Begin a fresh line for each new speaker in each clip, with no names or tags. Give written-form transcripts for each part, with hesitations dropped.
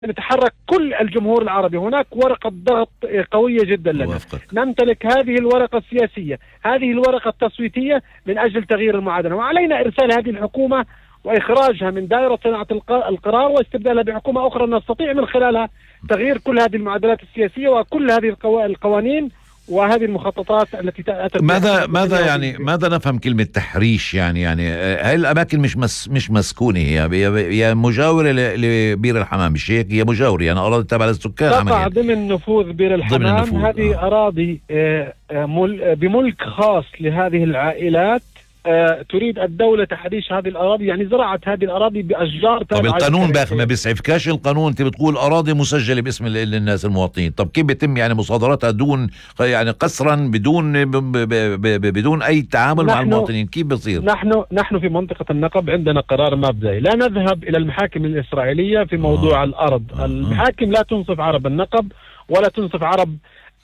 نتحرك كل الجمهور العربي. هناك ورقة ضغط قوية جدا لنا، نمتلك هذه الورقة السياسية، هذه الورقة التصويتية من أجل تغيير المعادلة، وعلينا إرسال هذه الحكومة وإخراجها من دائرة صناعة القرار واستبدالها بحكومة أخرى نستطيع من خلالها تغيير كل هذه المعادلات السياسية وكل هذه القوانين وهذه المخططات التي تأتت.
ماذا نفهم كلمة تحريش؟ يعني هاي الأماكن مش مسكونة، هي مجاورة لبير الحمام، مش هيك؟ هي مجاورة، يعني أراضي تابعة للسكان،
تقع ضمن نفوذ بير الحمام. هذه أراضي بملك خاص لهذه العائلات. تريد الدولة تحريش هذه الأراضي، يعني زرعت هذه الأراضي بأشجار.
طب القانون ما بيسعفكاش القانون؟ انت بتقول أراضي مسجلة باسم الناس المواطنين، طب كيف بيتم يعني مصادرتها دون يعني قسرا بدون أي تعامل مع المواطنين؟ كيف بيصير؟
نحن في منطقة النقب عندنا قرار مبدئي، لا نذهب إلى المحاكم الإسرائيلية في موضوع الأرض. المحاكم لا تنصف عرب النقب ولا تنصف عرب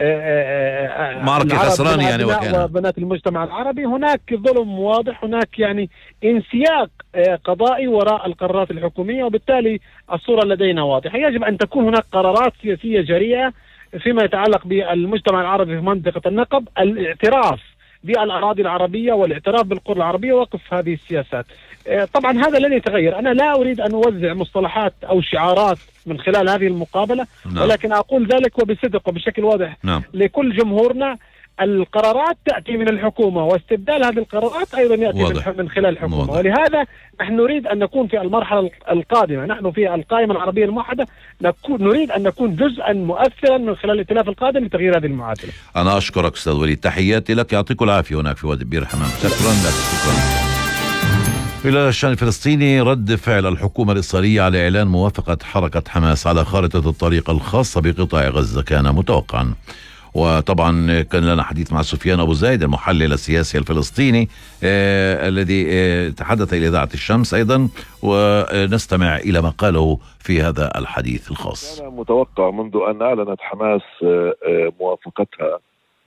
معركة خسران يعني
وبنات المجتمع العربي. هناك ظلم واضح، هناك يعني انسياق قضائي وراء القرارات الحكومية، وبالتالي الصورة لدينا واضحة. يجب أن تكون هناك قرارات سياسية جريئة فيما يتعلق بالمجتمع العربي في منطقة النقب، الاعتراف بالأراضي العربية والاعتراف بالقرى العربية، وقف هذه السياسات. طبعا هذا لن يتغير. أنا لا أريد أن أوزع مصطلحات أو شعارات من خلال هذه المقابلة، ولكن أقول ذلك وبصدق وبشكل واضح لكل جمهورنا. القرارات تأتي من الحكومة، واستبدال هذه القرارات أيضا يأتي من خلال الحكومة. ولهذا نحن نريد أن نكون في المرحلة القادمة، نحن في القائمة العربية الموحدة نريد أن نكون جزءا مؤثرا من خلال الائتلاف القادم لتغيير هذه المعادلة.
أنا أشكرك أستاذ وليد، تحياتي لك، يعطيكم العافية هناك في وادي بير الحمام. شكرا لك. شكرا. إلى الشأن الفلسطيني، رد فعل الحكومة الإسرائيلية على إعلان موافقة حركة حماس على خارطة الطريق الخاصة بقطاع غزة كان متوقعا. وطبعا كان لنا حديث مع سفيان أبو زايد المحلل السياسي الفلسطيني الذي تحدث إلى إذاعة الشمس أيضا، ونستمع إلى ما قاله في هذا الحديث الخاص.
كان متوقع منذ أن أعلنت حماس موافقتها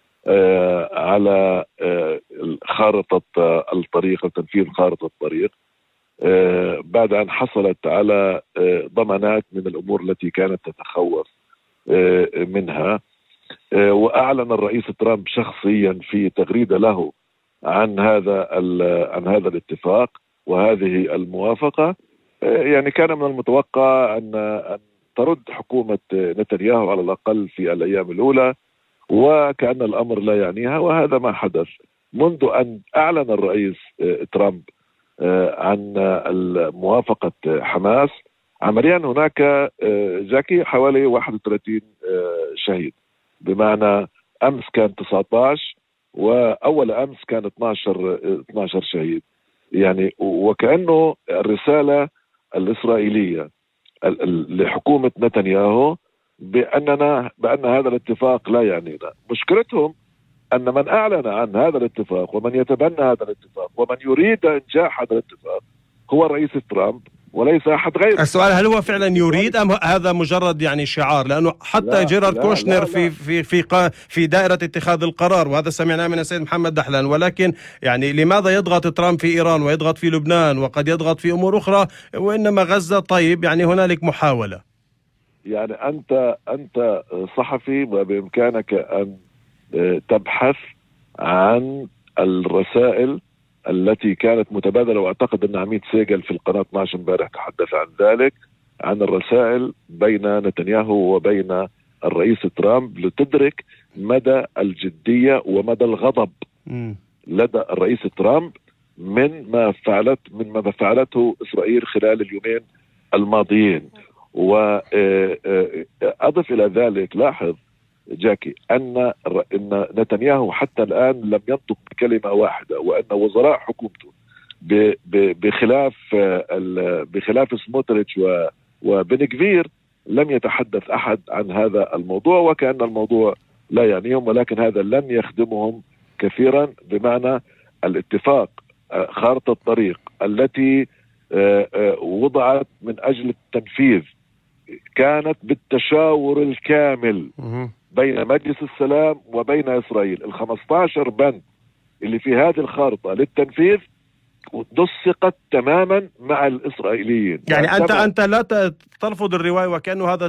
على خارطة الطريق وتنفيذ خارطة الطريق بعد أن حصلت على ضمانات من الأمور التي كانت تتخوف منها. وأعلن الرئيس ترامب شخصيا في تغريدة له عن هذا الاتفاق وهذه الموافقة. يعني كان من المتوقع أن ترد حكومة نتنياهو على الأقل في الأيام الأولى، وكأن الأمر لا يعنيها، وهذا ما حدث منذ أن أعلن الرئيس ترامب عن موافقة حماس. عمليا هناك جاكي حوالي 31 شهيد، بمعنى أمس كان 19 وأول أمس كان 12 شهيد. يعني وكأنه الرسالة الإسرائيلية لحكومة نتنياهو بأن هذا الاتفاق لا يعنينا. مشكلتهم أن من أعلن عن هذا الاتفاق ومن يتبنى هذا الاتفاق ومن يريد إنجاح هذا الاتفاق هو الرئيس ترامب وليس أحد غيره.
السؤال هل هو فعلا يريد أم هذا مجرد يعني شعار؟ لأنه حتى جيرارد كوشنر في دائرة اتخاذ القرار، وهذا سمعناه من السيد محمد دحلان، ولكن يعني لماذا يضغط ترامب في إيران ويضغط في لبنان وقد يضغط في أمور أخرى، وإنما غزة طيب يعني هنالك محاولة.
يعني أنت صحفي وبإمكانك أن تبحث عن الرسائل التي كانت متبادلة، واعتقد ان عميد سيجل في القناة 12 امبارح تحدث عن ذلك، عن الرسائل بين نتنياهو وبين الرئيس ترامب، لتدرك مدى الجدية ومدى الغضب لدى الرئيس ترامب من ما فعلته إسرائيل خلال اليومين الماضيين. وأضف إلى ذلك، لاحظ جاكي أن نتنياهو حتى الآن لم ينطق بكلمة واحدة، وأن وزراء حكومته بخلاف سموتريتش وبن غفير لم يتحدث أحد عن هذا الموضوع، وكأن الموضوع لا يعنيهم، ولكن هذا لن يخدمهم كثيرا. بمعنى الاتفاق، خارطة الطريق التي وضعت من أجل التنفيذ كانت بالتشاور الكامل بين مجلس السلام وبين إسرائيل. 15 بند اللي في هذه الخارطة للتنفيذ دسقت تماما مع الإسرائيليين.
يعني أنت لا ترفض الرواية وكأنه هذا